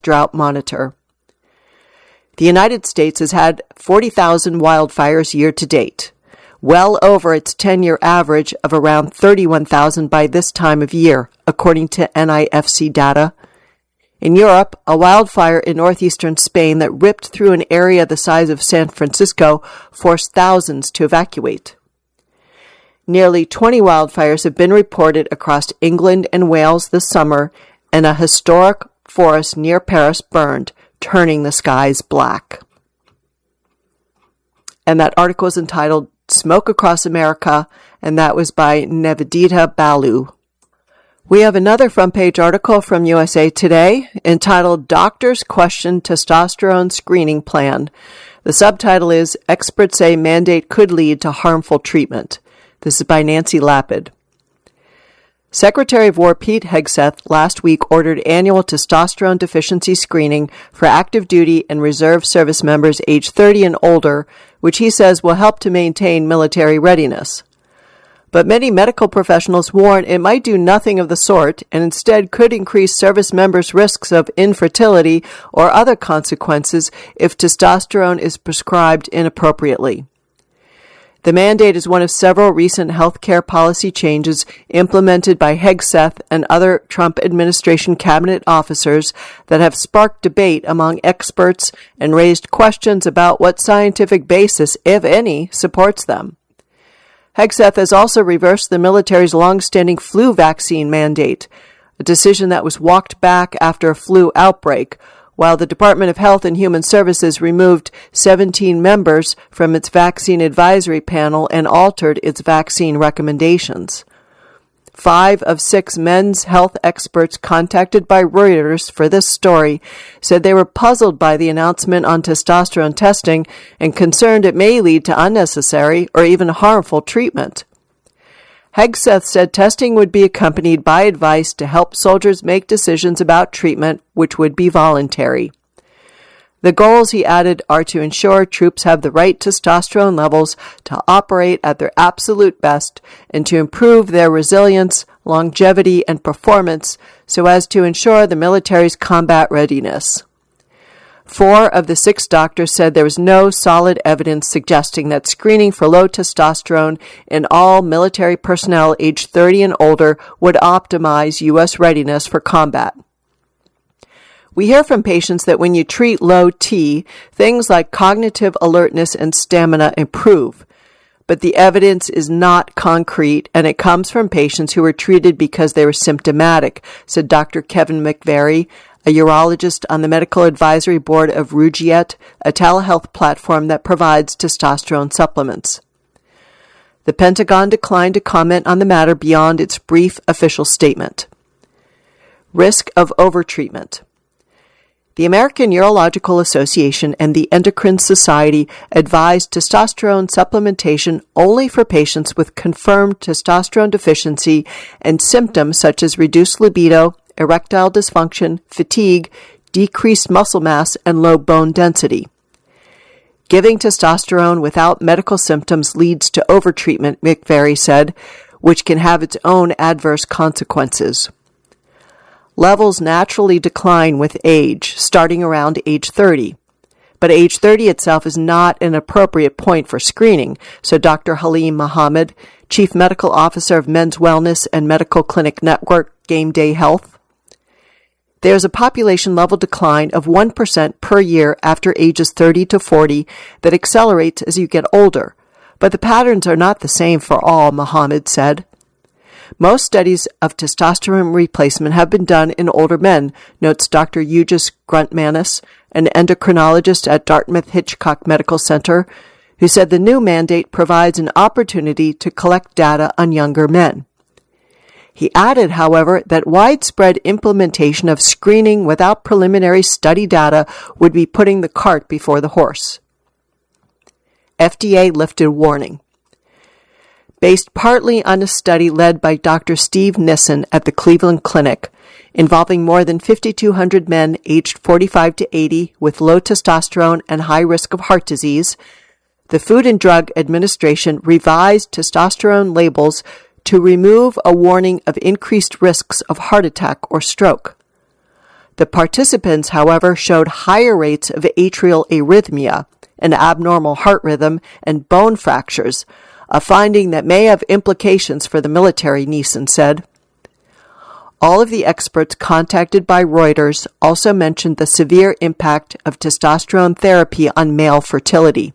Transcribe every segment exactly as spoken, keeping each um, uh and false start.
Drought Monitor. The United States has had forty thousand wildfires year to date, well over its ten-year average of around thirty-one thousand by this time of year, according to N I F C data. In Europe, a wildfire in northeastern Spain that ripped through an area the size of San Francisco forced thousands to evacuate. Nearly twenty wildfires have been reported across England and Wales this summer, and a historic forest near Paris burned, turning the skies black. And that article is entitled Smoke Across America, and that was by Nivedita Balu. We have another front-page article from U S A Today entitled Doctors Question Testosterone Screening Plan. The subtitle is Experts Say Mandate Could Lead to Harmful Treatment. This is by Nancy Lapid. Secretary of War Pete Hegseth last week ordered annual testosterone deficiency screening for active duty and reserve service members aged thirty and older, which he says will help to maintain military readiness. But many medical professionals warn it might do nothing of the sort and instead could increase service members' risks of infertility or other consequences if testosterone is prescribed inappropriately. The mandate is one of several recent healthcare policy changes implemented by Hegseth and other Trump administration cabinet officers that have sparked debate among experts and raised questions about what scientific basis, if any, supports them. Hegseth has also reversed the military's long-standing flu vaccine mandate, a decision that was walked back after a flu outbreak, while the Department of Health and Human Services removed seventeen members from its vaccine advisory panel and altered its vaccine recommendations. Five of six men's health experts contacted by Reuters for this story said they were puzzled by the announcement on testosterone testing and concerned it may lead to unnecessary or even harmful treatment. Hegseth said testing would be accompanied by advice to help soldiers make decisions about treatment, which would be voluntary. The goals, he added, are to ensure troops have the right testosterone levels to operate at their absolute best and to improve their resilience, longevity, and performance so as to ensure the military's combat readiness. Four of the six doctors said there was no solid evidence suggesting that screening for low testosterone in all military personnel aged thirty and older would optimize U S readiness for combat. We hear from patients that when you treat low T, things like cognitive alertness and stamina improve. But the evidence is not concrete, and it comes from patients who were treated because they were symptomatic, said Doctor Kevin McVary, a urologist on the medical advisory board of Rugiet, a telehealth platform that provides testosterone supplements. The Pentagon declined to comment on the matter beyond its brief official statement. Risk of overtreatment. The American Urological Association and the Endocrine Society advised testosterone supplementation only for patients with confirmed testosterone deficiency and symptoms such as reduced libido, erectile dysfunction, fatigue, decreased muscle mass, and low bone density. Giving testosterone without medical symptoms leads to overtreatment, McVary said, which can have its own adverse consequences. Levels naturally decline with age, starting around age thirty. But age thirty itself is not an appropriate point for screening, so Doctor Halim Mohammed, Chief Medical Officer of Men's Wellness and Medical Clinic Network, Game Day Health. There's a population level decline of one percent per year after ages thirty to forty that accelerates as you get older, but the patterns are not the same for all, Mohammed said. Most studies of testosterone replacement have been done in older men, notes Doctor Eugis Gruntmanis, an endocrinologist at Dartmouth-Hitchcock Medical Center, who said the new mandate provides an opportunity to collect data on younger men. He added, however, that widespread implementation of screening without preliminary study data would be putting the cart before the horse. F D A lifted warning. Based partly on a study led by Doctor Steve Nissen at the Cleveland Clinic, involving more than fifty-two hundred men aged forty-five to eighty with low testosterone and high risk of heart disease, the Food and Drug Administration revised testosterone labels to remove a warning of increased risks of heart attack or stroke. The participants, however, showed higher rates of atrial arrhythmia, an abnormal heart rhythm, and bone fractures, a finding that may have implications for the military, Neeson said. All of the experts contacted by Reuters also mentioned the severe impact of testosterone therapy on male fertility.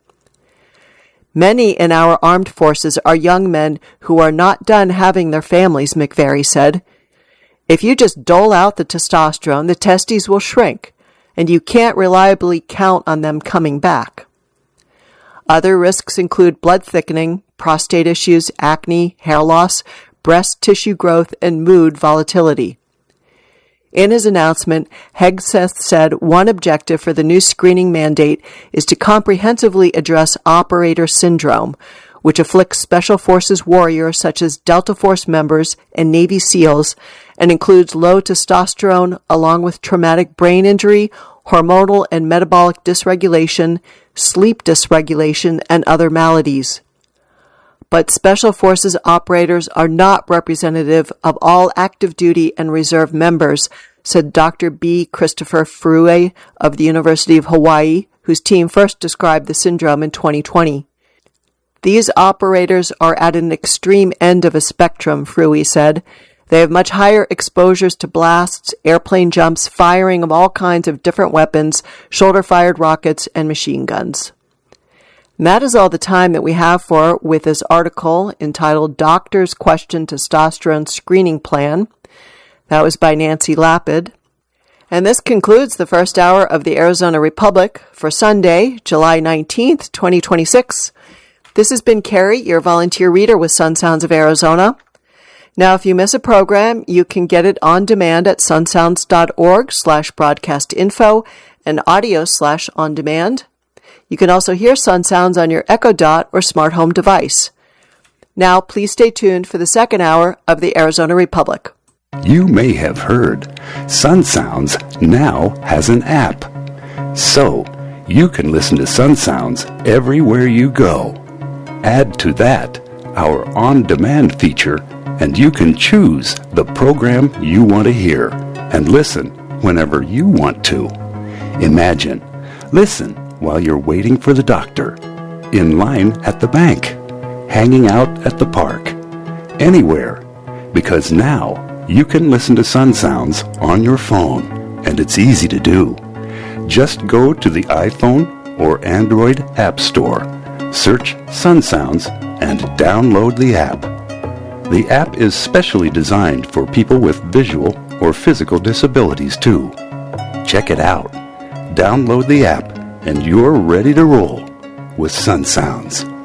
Many in our armed forces are young men who are not done having their families, McVeary said. If you just dole out the testosterone, the testes will shrink, and you can't reliably count on them coming back. Other risks include blood thickening, prostate issues, acne, hair loss, breast tissue growth, and mood volatility. In his announcement, Hegseth said one objective for the new screening mandate is to comprehensively address operator syndrome, which afflicts Special Forces warriors such as Delta Force members and Navy SEALs, and includes low testosterone along with traumatic brain injury, hormonal and metabolic dysregulation, sleep dysregulation, and other maladies. But Special Forces operators are not representative of all active duty and reserve members, said Doctor B. Christopher Frue of the University of Hawaii, whose team first described the syndrome in twenty twenty. These operators are at an extreme end of a spectrum, Frue said. They have much higher exposures to blasts, airplane jumps, firing of all kinds of different weapons, shoulder-fired rockets, and machine guns. And that is all the time that we have for with this article entitled Doctors Question Testosterone Screening Plan. That was by Nancy Lapid. And this concludes the first hour of the Arizona Republic for Sunday, July nineteenth, twenty twenty-six. This has been Carrie, your volunteer reader with Sun Sounds of Arizona. Now, if you miss a program, you can get it on demand at sunsounds.org slash broadcast info and audio slash on demand. You can also hear Sun Sounds on your Echo Dot or smart home device. Now, please stay tuned for the second hour of the Arizona Republic. You may have heard Sun Sounds now has an app. So, you can listen to Sun Sounds everywhere you go. Add to that our on-demand feature, and you can choose the program you want to hear and listen whenever you want to. Imagine, listen while you're waiting for the doctor, in line at the bank, hanging out at the park, anywhere, because now you can listen to Sun Sounds on your phone, and it's easy to do. Just go to the iPhone or Android App Store, search Sun Sounds, and download the app. The app is specially designed for people with visual or physical disabilities too. Check it out. Download the app, and you're ready to roll with Sun Sounds.